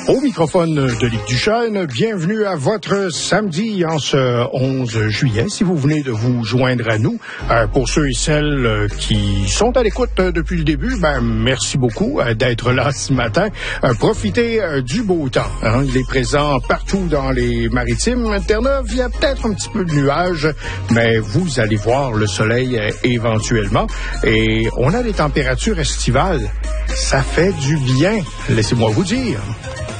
Au microphone de Luc Duchesne, bienvenue à votre samedi en ce 11 juillet. Si vous venez de vous joindre à nous, pour ceux et celles qui sont à l'écoute depuis le début, merci beaucoup d'être là ce matin. Profitez du beau temps. Il est présent partout dans les maritimes. Terre-Neuve, il y a peut-être un petit peu de nuages, mais vous allez voir le soleil éventuellement. Et on a des températures estivales. Ça fait du bien, laissez-moi vous dire.